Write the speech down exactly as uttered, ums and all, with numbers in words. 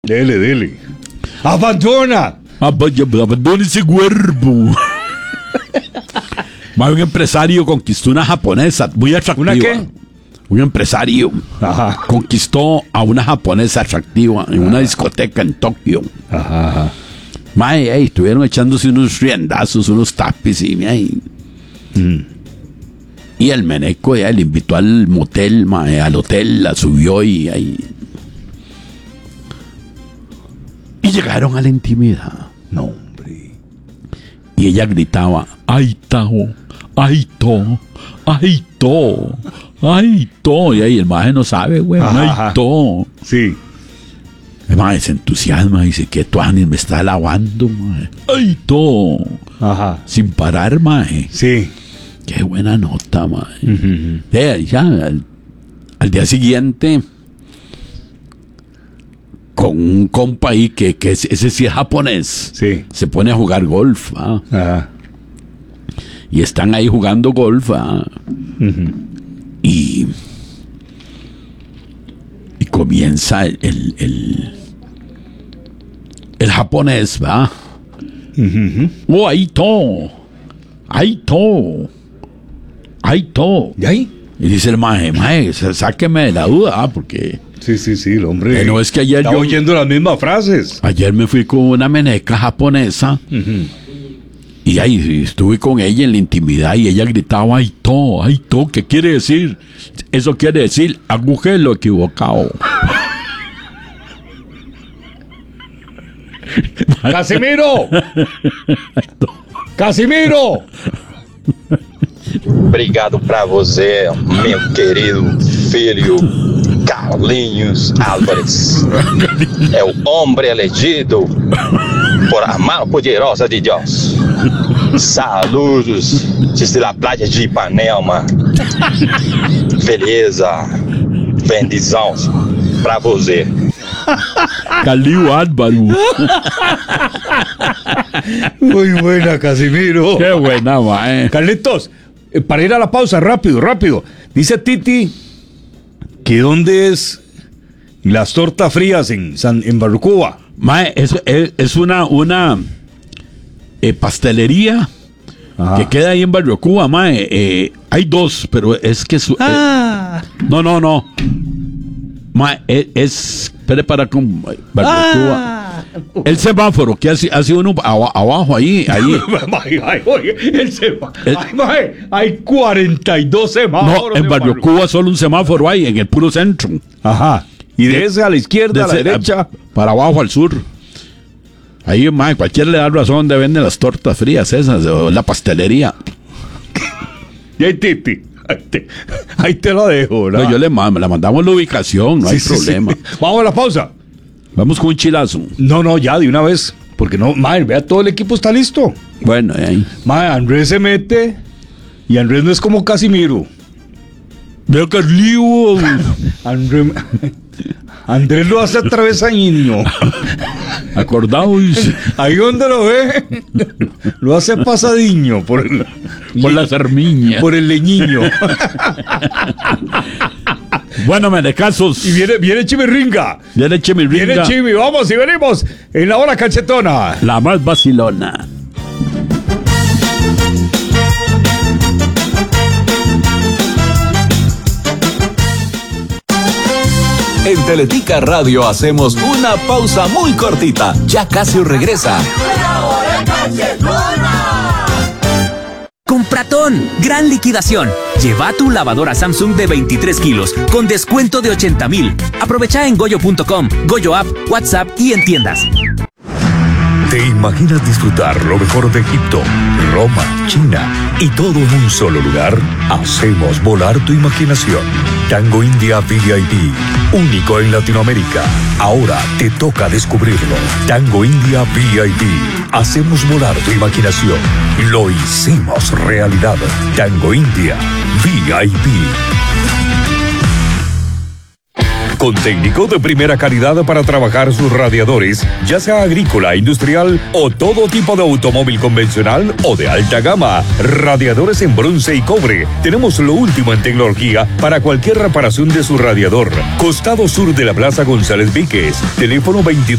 Dele, dele. ¡Abandona! Abandona ese cuerpo. Un empresario conquistó una japonesa muy atractiva. ¿Una qué? Un empresario Ajá. conquistó a una japonesa atractiva en una discoteca en Tokio. Ajá, ajá. Mae, ey, estuvieron echándose unos riendazos, unos tapis y mae. Mm. Y el meneco ya le invitó al motel, mae, al hotel, la subió y ahí. Y llegaron a la intimidad. No, hombre. Y ella gritaba, ¡ay, Tao! ¡Ay, to! ¡Ay, to! ¡Ay, to! Y ahí el maje no sabe, güey. ¡Ay, to! Sí. El maje se entusiasma y dice, ¿qué tuanis me está lavando, maje? ¡Ay, to! Ajá. Sin parar, maje. Sí. ¡Qué buena nota, maje! Uh-huh. Eh, ya, al, al día siguiente, con un compa ahí que, que ese, ese sí es japonés, Sí. se pone a jugar golf, ¿ah? Ajá. Y están ahí jugando golf, ¿ah? Uh-huh. y y comienza el el, el, el japonés, ¿va? Uh-huh. Oh, ahí to, ahí to, ahí to. ¿Y ahí? Y dice el maje, maje, sáqueme de la duda, ¿ah? Porque Sí, sí, sí, el hombre. Eh, no, es que ayer está yo- oyendo las mismas frases. ayer me fui con una meneca japonesa Uh-huh. y ahí estuve con ella en la intimidad y ella gritaba, ay to, ay to, ¿qué quiere decir? Eso quiere decir agujero equivocado. ¡Casimiro! ¡Casimiro! Obrigado pra você, meu querido filho Carlinhos Álvares. É o homem elegido por a mão poderosa de Deus. Saludos desde a praia de Ipanema. Beleza, bendição pra você. Calío Álvaro. Muy buena, Casimiro. Qué buena, mae. Carlitos, eh, para ir a la pausa, rápido, rápido. Dice Titi que dónde es las tortas frías en, San, en Barrucuba. Mae, es, es, es una, una eh, pastelería Ajá. que queda ahí en Barrio Cuba, mae. Eh, hay dos, pero es que... Su, Ah, eh, no, no, no. Mae, es... es espere para con Barrio Cuba. El semáforo que hace, hace uno aba- abajo ahí, ahí. Ay, ay, oye, el sema- El- ay, mae, hay cuarenta y dos No, semáforos. en Barrio Cuba solo un semáforo hay, en el puro centro. Ajá. Y de ese a la izquierda, a la Desde- derecha. para abajo al sur. Ahí, mae, cualquiera le da razón donde venden las tortas frías esas, o la pastelería. Y ahí, Titi. Ahí te, ahí te lo dejo, ¿verdad? No, yo le ma- la mandamos la ubicación, no hay Sí, sí, problema. sí. Vamos a la pausa. Vamos con un chilazo. No, no, ya de una vez. Porque no, madre, vea, todo el equipo está listo. Bueno, ahí. Madre, Andrés se mete y Andrés no es como Casimiro. Veo que es lío. Andrés, Andrés lo hace travesaño. Acordaos. Ahí donde lo ve, lo hace pasadiño por el, Por la Sarmiña. por el leñiño. Bueno, me de casos. Y viene, viene Chimirringa. Viene Chimirringa, Viene Chimi, vamos y venimos en la hora cachetona. la más vacilona. En Teletica Radio hacemos una pausa muy cortita. Ya casi regresa. Compratón, gran liquidación. Lleva tu lavadora Samsung de veintitrés kilos con descuento de ochenta mil. Aprovecha en goyo punto com, Goyo App, WhatsApp y en tiendas. ¿Te imaginas disfrutar lo mejor de Egipto, Roma, China y todo en un solo lugar? Hacemos volar tu imaginación. Tango India V I P, único en Latinoamérica. Ahora te toca descubrirlo. Tango India V I P. Hacemos volar tu imaginación. Lo hicimos realidad. Tango India V I P. Con técnico de primera calidad para trabajar sus radiadores, ya sea agrícola, industrial o todo tipo de automóvil convencional o de alta gama. Radiadores en bronce y cobre. Tenemos lo último en tecnología para cualquier reparación de su radiador. Costado sur de la Plaza González Víquez. Teléfono veintidós